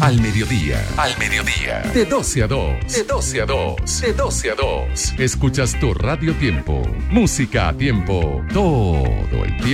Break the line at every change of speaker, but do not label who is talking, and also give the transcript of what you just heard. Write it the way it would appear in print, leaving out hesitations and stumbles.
Al mediodía. Al mediodía. De 12 a 2. De 12 a 2. De 12 a 2. Escuchas tu Radio Tiempo. Música a tiempo. Todo el tiempo.